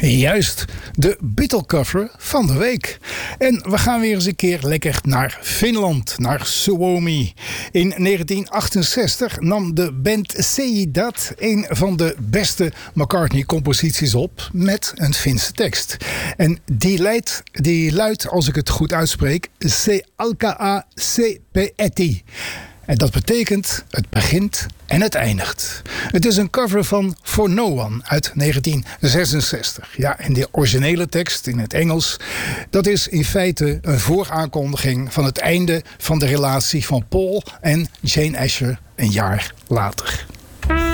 Juist, de Beatle-cover van de week. En we gaan weer eens een keer lekker naar Finland, naar Suomi. In 1968 nam de band Seidat een van de beste McCartney-composities op met een Finse tekst. En die luidt, als ik het goed uitspreek, Se alkaa se peeti. En dat betekent het begint en het eindigt. Het is een cover van For No One uit 1966. Ja, en de originele tekst in het Engels, dat is in feite een vooraankondiging van het einde van de relatie van Paul en Jane Asher een jaar later.